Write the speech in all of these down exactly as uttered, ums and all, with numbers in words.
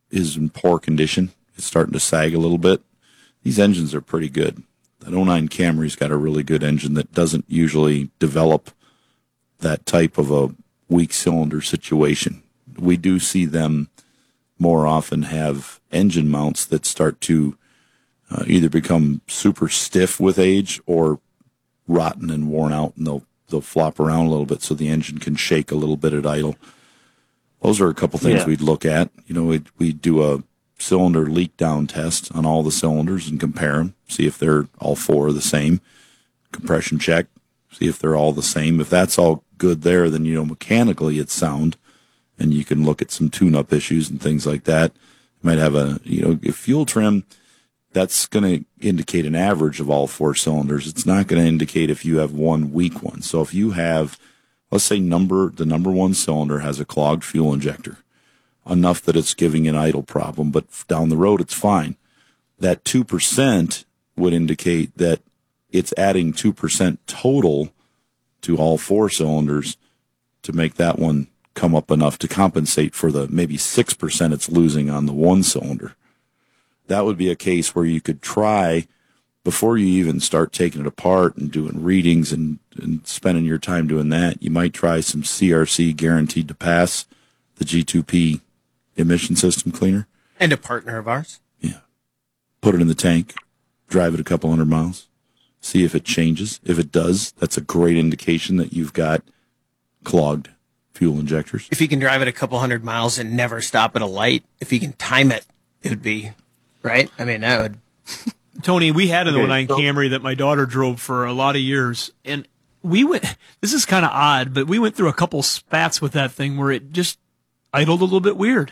is in poor condition. It's starting to sag a little bit. These engines are pretty good. That oh nine Camry's got a really good engine that doesn't usually develop that type of a weak cylinder situation. We do see them more often have engine mounts that start to uh, either become super stiff with age or rotten and worn out, and they'll they'll flop around a little bit so the engine can shake a little bit at idle. Those are a couple things Yeah. we'd look at. You know, we'd, we'd do a cylinder leak down test on all the cylinders and compare them, see if they're all four the same. Compression check, see if they're all the same. If that's all good there, then, you know, mechanically it's sound, and you can look at some tune-up issues and things like that. You might have a, you know, if fuel trim, that's going to indicate an average of all four cylinders. It's not going to indicate if you have one weak one. So if you have, let's say number the number one cylinder has a clogged fuel injector, enough that it's giving an idle problem, but down the road it's fine. That two percent would indicate that it's adding two percent total to all four cylinders to make that one come up enough to compensate for the maybe six percent it's losing on the one cylinder. That would be a case where you could try, before you even start taking it apart and doing readings and, and spending your time doing that, you might try some C R C guaranteed to pass, the G two P emission system cleaner. And a partner of ours. Yeah. Put it in the tank, drive it a couple hundred miles, see if it changes. If it does, that's a great indication that you've got clogged fuel injectors. If you can drive it a couple hundred miles and never stop at a light, if you can time it, it would be, right? I mean, that would... Tony, we had an Okay, oh nine so- Camry that my daughter drove for a lot of years, and we went, this is kind of odd, but we went through a couple spats with that thing where it just idled a little bit weird.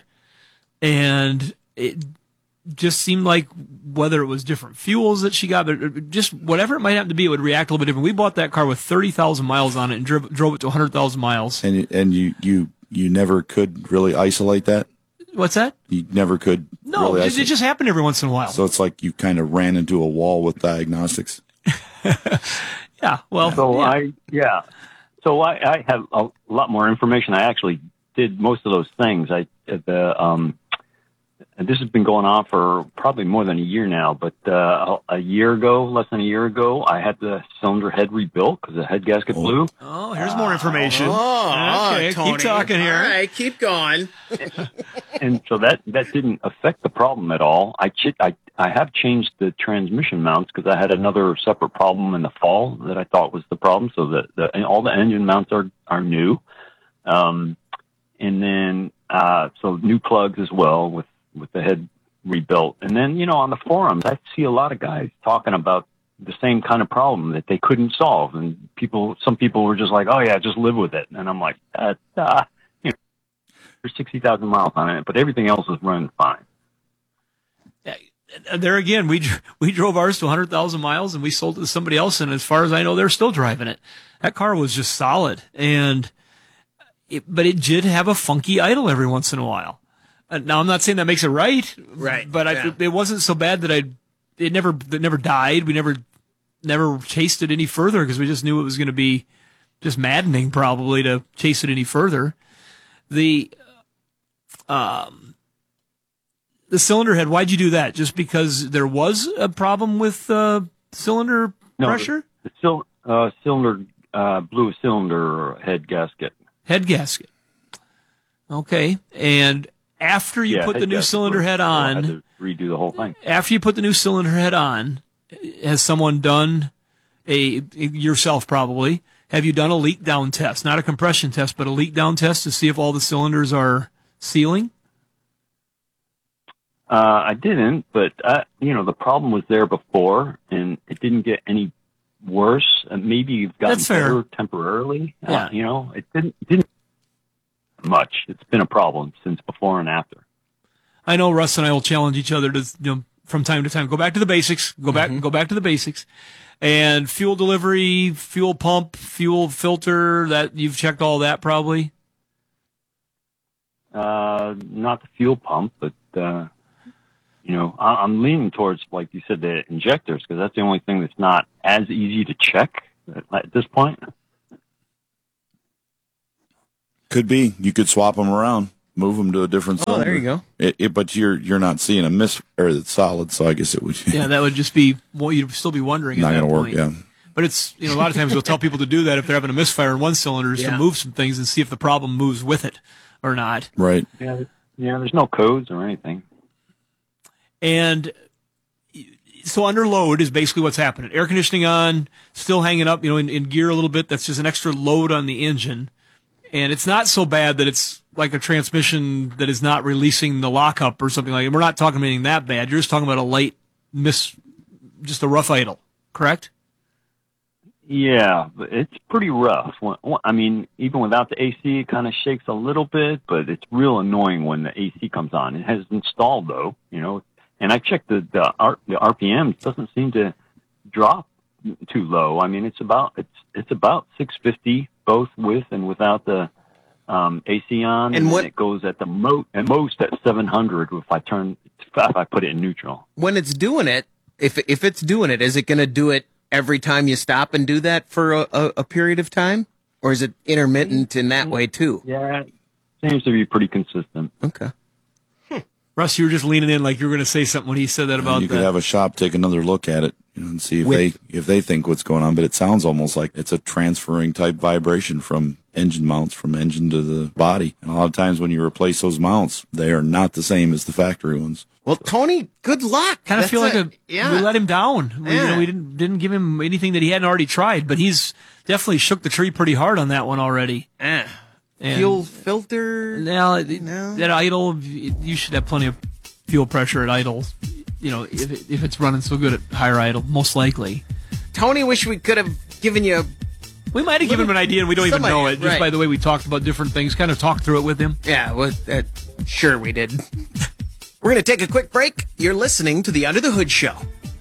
And it just seemed like whether it was different fuels that she got, but just whatever it might happen to be, it would react a little bit different. We bought that car with thirty thousand miles on it and drove, drove it to one hundred thousand miles. And and you, you, you never could really isolate that? What's that? You never could No, really it, isolate. it just happened every once in a while. So it's like you kind of ran into a wall with diagnostics. Yeah, well, So yeah. I, yeah. So I, I have a lot more information. I actually did most of those things. I, the, um, and this has been going on for probably more than a year now, but, uh, a year ago, less than a year ago, I had the cylinder head rebuilt because the head gasket Oh. blew. Oh, here's more information. Oh, okay, Tony. keep talking here. All right, keep going. And so that, that didn't affect the problem at all. I, ch- I, I have changed the transmission mounts because I had another separate problem in the fall that I thought was the problem. So the, the and all the engine mounts are, are new. Um, and then, uh, so new plugs as well with, with the head rebuilt. And then, you know, on the forums, I see a lot of guys talking about the same kind of problem that they couldn't solve. And people, some people were just like, oh yeah, just live with it. And I'm like, uh, uh you know, there's sixty thousand miles on it, but everything else is running fine. There again, we dr- we drove ours to one hundred thousand miles and we sold it to somebody else, and as far as I know, they're still driving it. That car was just solid, and it, but it did have a funky idle every once in a while. Uh, now, I'm not saying that makes it right, Right, But yeah. I, it wasn't so bad that I it never it never died. We never never chased it any further because we just knew it was going to be just maddening, probably, to chase it any further. The um. The cylinder head, why'd you do that? Just because there was a problem with uh, cylinder No, pressure? The, the cyl- uh, cylinder, uh, blew cylinder head gasket. Head gasket. Okay. And after you Yeah, put the head new gasket cylinder blew, head so I had on, to redo the whole thing. after you put the new cylinder head on, has someone done a, yourself probably, have you done a leak down test? Not a compression test, but a leak down test to see if all the cylinders are sealing? Uh, I didn't, but I, you know, the problem was there before, and it didn't get any worse. Uh, maybe you've gotten That's fair. better temporarily. Yeah. Uh, you know, it didn't it didn't much. It's been a problem since before and after. I know Russ and I will challenge each other to, you know, from time to time, go back to the basics, go back, Mm-hmm. go back to the basics. And fuel delivery, fuel pump, fuel filter, that you've checked all that probably. Uh, not the fuel pump, but uh, you know, I, I'm leaning towards, like you said, the injectors because that's the only thing that's not as easy to check at, at this point. Could be. You could swap them around. move them to a different Oh, cylinder. there you go. It, it, but you're you're not seeing a mis or that's solid, so I guess it would. Yeah, that would just be, well, you'd still be wondering not at that going to work. point. Yeah. But it's, you know, a lot of times we'll tell people to do that if they're having a misfire in one cylinder is Yeah. to move some things and see if the problem moves with it or not. Right. Yeah, yeah. There's no codes or anything. And so under load is basically what's happening. Air conditioning on, still hanging up, you know, in, in gear a little bit. That's just an extra load on the engine. And it's not so bad that it's like a transmission that is not releasing the lockup or something like that. We're not talking about anything that bad. You're just talking about a light miss, just a rough idle, correct? Yeah, but it's pretty rough. When- when- I mean, even without the A C, it kind of shakes a little bit, but it's real annoying when the A C comes on. It has installed though, you know, and I checked the the, R, the R P M. It doesn't seem to drop too low. I mean, it's about it's it's about six fifty both with and without the um, A C on, And and, what- then it goes at the mo- at most at seven hundred if I turn if I put it in neutral. When it's doing it, if if it's doing it, is it going to do it every time you stop and do that for a, a, a period of time, or is it intermittent in that way too? Yeah, it seems to be pretty consistent. Okay. Russ, you were just leaning in like you were going to say something when he said that about you could that. have a shop take another look at it, you know, and see if With- they if they think what's going on. But it sounds almost like it's a transferring type vibration from engine mounts, from engine to the body. And a lot of times when you replace those mounts, they are not the same as the factory ones. Well, Tony, good luck. Kind of That's feel like a, yeah. we let him down. We, you Yeah. know, we didn't didn't give him anything that he hadn't already tried, but he's definitely shook the tree pretty hard on that one already. Eh. And Fuel filter. now No. that idle, you should have plenty of fuel pressure at idle. You know, if it, if it's running so good at higher idle, most likely. Tony, wish we could have given you. We might have given him an idea and we don't even Some know idea, it, just right. by the way we talked about different things, kind of talked through it with him. Yeah, well, uh, sure we did. We're going to take a quick break. You're listening to the Under the Hood Show.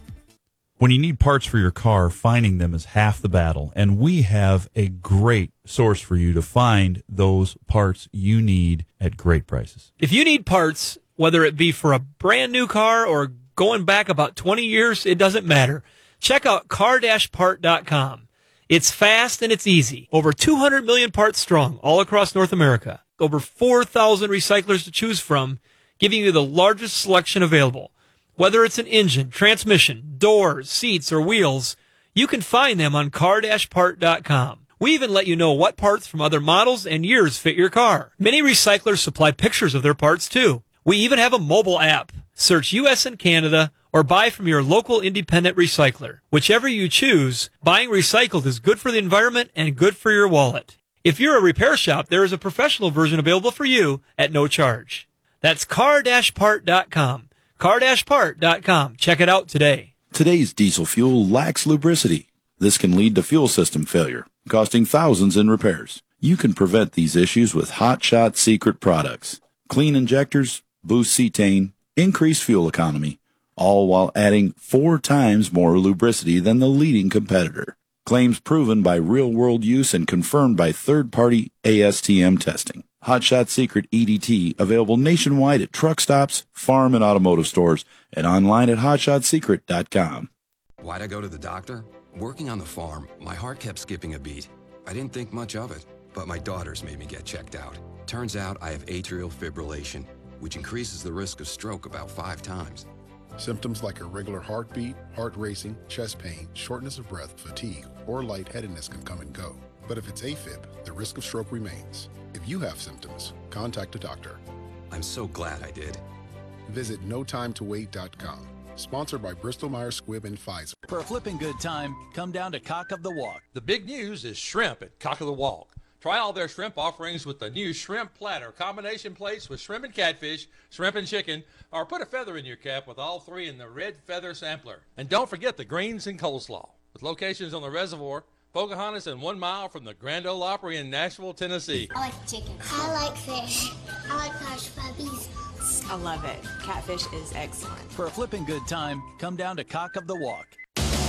When you need parts for your car, finding them is half the battle. And we have a great source for you to find those parts you need at great prices. If you need parts, whether it be for a brand new car or going back about twenty years, it doesn't matter. Check out car dash part dot com. It's fast and it's easy. Over two hundred million parts strong all across North America. Over four thousand recyclers to choose from, giving you the largest selection available. Whether it's an engine, transmission, doors, seats, or wheels, you can find them on car dash part dot com. We even let you know what parts from other models and years fit your car. Many recyclers supply pictures of their parts too. We even have a mobile app. Search U S and Canada or buy from your local independent recycler. Whichever you choose, buying recycled is good for the environment and good for your wallet. If you're a repair shop, there is a professional version available for you at no charge. That's car dash part dot com. car dash part dot com. Check it out today. Today's diesel fuel lacks lubricity. This can lead to fuel system failure, costing thousands in repairs. You can prevent these issues with Hot Shot Secret products. Clean injectors, boost cetane, increase fuel economy, all while adding four times more lubricity than the leading competitor. Claims proven by real-world use and confirmed by third-party A S T M testing. Hot Shot Secret E D T, available nationwide at truck stops, farm and automotive stores, and online at hot shot secret dot com. Why'd I go to the doctor? Working on the farm, my heart kept skipping a beat. I didn't think much of it, but my daughters made me get checked out. Turns out I have atrial fibrillation, which increases the risk of stroke about five times. Symptoms like irregular heartbeat, heart racing, chest pain, shortness of breath, fatigue, or lightheadedness can come and go. But if it's AFib, the risk of stroke remains. If you have symptoms, contact a doctor. I'm so glad I did. Visit no time to wait dot com. Sponsored by Bristol Myers Squibb and Pfizer. For a flipping good time, come down to Cock of the Walk. The big news is shrimp at Cock of the Walk. Try all their shrimp offerings with the new shrimp platter, combination plates with shrimp and catfish, shrimp and chicken, or put a feather in your cap with all three in the red feather sampler. And don't forget the greens and coleslaw. With locations on the Reservoir, Pocahontas, and one mile from the Grand Ole Opry in Nashville, Tennessee. I like chicken. I like fish. I like hush puppies. I love it. Catfish is excellent. For a flipping good time, come down to Cock of the Walk.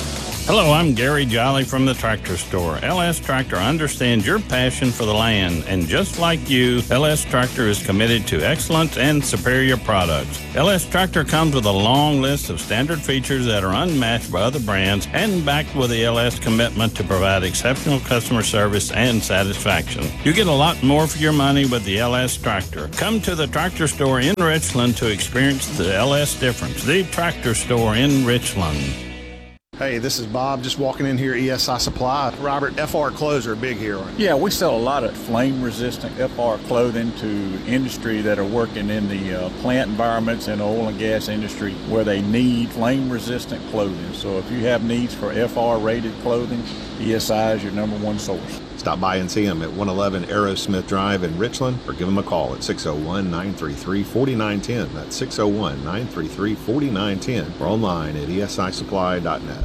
Hello, I'm Gary Jolly from the Tractor Store. L S Tractor understands your passion for the land, and just like you, L S Tractor is committed to excellence and superior products. L S Tractor comes with a long list of standard features that are unmatched by other brands and backed with the L S commitment to provide exceptional customer service and satisfaction. You get a lot more for your money with the L S Tractor. Come to the Tractor Store in Richland to experience the L S difference. The Tractor Store in Richland. Hey, this is Bob, just walking in here, E S I Supply. Robert, F R clothes are a big here. Yeah, we sell a lot of flame-resistant F R clothing to industry that are working in the uh, plant environments and oil and gas industry where they need flame-resistant clothing. So if you have needs for F R-rated clothing, E S I is your number one source. Stop by and see them at one eleven Aerosmith Drive in Richland, or give them a call at six oh one, nine three three, four nine one zero. That's six oh one, nine three three, four nine one zero, or online at E S I supply dot net.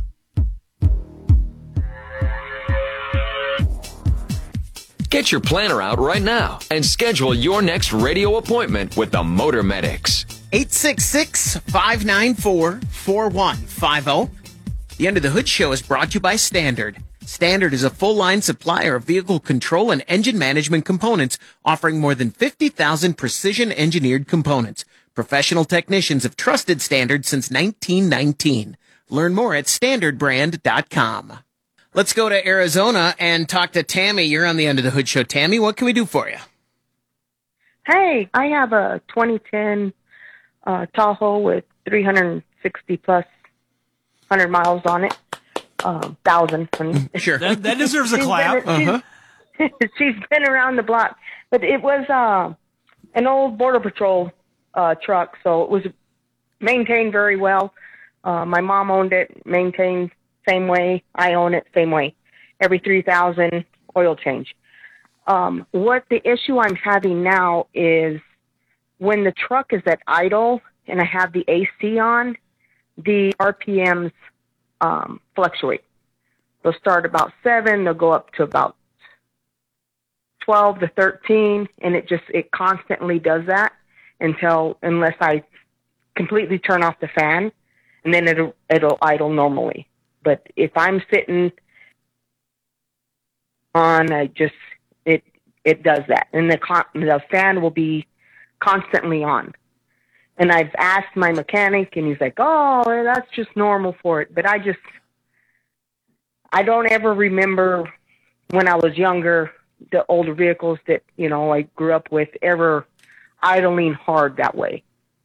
Get your planner out right now and schedule your next radio appointment with the Motor Medics. eight six six, five nine four, four one five zero. The Under the Hood Show is brought to you by Standard. Standard is a full-line supplier of vehicle control and engine management components, offering more than fifty thousand precision-engineered components. Professional technicians have trusted Standard since nineteen nineteen. Learn more at standard brand dot com. Let's go to Arizona and talk to Tammy. You're on the Under the Hood Show. Tammy, what can we do for you? Hey, I have a twenty ten uh, Tahoe with three hundred sixty plus one hundred miles on it. Um, thousand. Sure. That, that deserves a clap. Been, uh-huh. she's, she's been around the block. But it was uh, an old Border Patrol uh, truck, so it was maintained very well. Uh, my mom owned it, maintained same way. I own it same way. Every three thousand oil change. Um, what the issue I'm having now is when the truck is at idle and I have the A C on, the R P Ms um, fluctuate. They'll start about seven, they'll go up to about twelve to thirteen, and it just, it constantly does that until, unless I completely turn off the fan, and then it'll, it'll idle normally. But if I'm sitting on, I just, it, it does that. And the con- the fan will be constantly on. And I've asked my mechanic, and he's like, oh, that's just normal for it. But I just, I don't ever remember when I was younger, the older vehicles that, you know, I grew up with ever idling hard that way.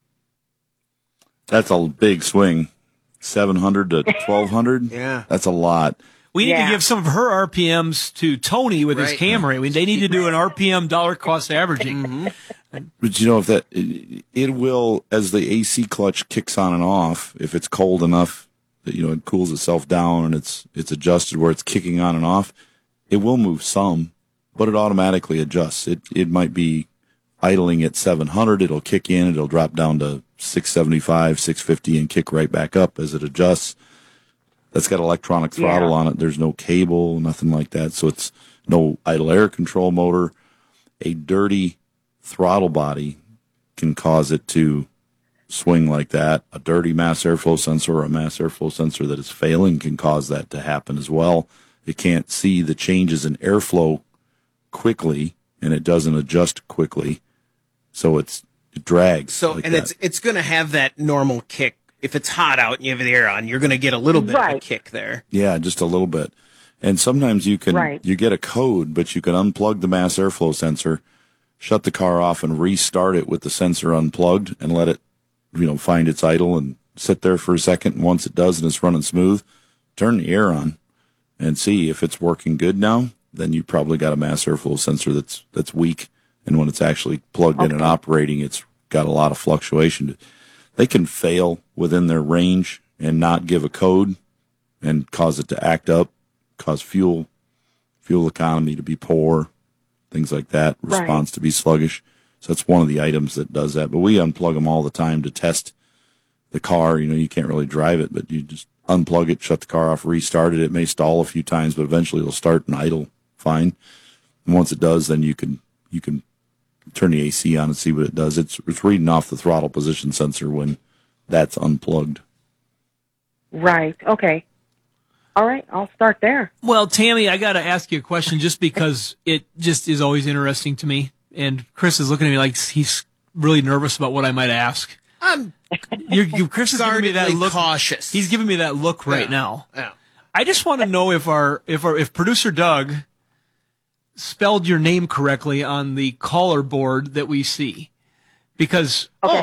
That's a big swing. seven hundred to twelve hundred? Yeah. That's a lot. We need Yeah. to give some of her R P Ms to Tony with his Right. Camry. I mean, they need to do an R P M dollar cost averaging. Mm-hmm. But you know, if that, it, it will, as the A C clutch kicks on and off, if it's cold enough that, you know, it cools itself down and it's, it's adjusted where it's kicking on and off, it will move some, but it automatically adjusts. It, it might be idling at seven hundred. It'll kick in, it'll drop down to six seventy-five, six fifty and kick right back up as it adjusts. That's got electronic throttle Yeah. on it. There's no cable, nothing like that. So it's no idle air control motor. A dirty throttle body can cause it to swing like that. A dirty mass airflow sensor or a mass airflow sensor that is failing can cause that to happen as well. It can't see the changes in airflow quickly, and it doesn't adjust quickly. So it's, it drags. So, like and that. it's it's going to have that normal kick. If it's hot out and you have the air on, you're going to get a little bit of a Right. kick there. Yeah, just a little bit. And sometimes you can, Right. you get a code, but you can unplug the mass airflow sensor, shut the car off and restart it with the sensor unplugged and let it, you know, find its idle and sit there for a second. And once it does and it's running smooth, turn the air on and see if it's working good now. Then you probably got a mass airflow sensor that's, that's weak. And when it's actually plugged in and operating, it's got a lot of fluctuation. They can fail within their range and not give a code and cause it to act up, cause fuel, fuel economy to be poor, things like that, Right. response to be sluggish. So that's one of the items that does that. But we unplug them all the time to test the car. You know, you can't really drive it, but you just unplug it, shut the car off, restart it. It may stall a few times, but eventually it'll start and idle fine. And once it does, then you can, you can turn the A C on and see what it does. It's, it's reading off the throttle position sensor when that's unplugged. Right. Okay. All right, I'll start there. Well, Tammy, I got to ask you a question just because it just is always interesting to me. And Chris is looking at me like he's really nervous about what I might ask. I'm You're, you, Chris is giving me that guardedly look. cautious. He's giving me that look right Yeah. now. Yeah. I just want to know if our if our if producer Doug spelled your name correctly on the caller board that we see, because Okay.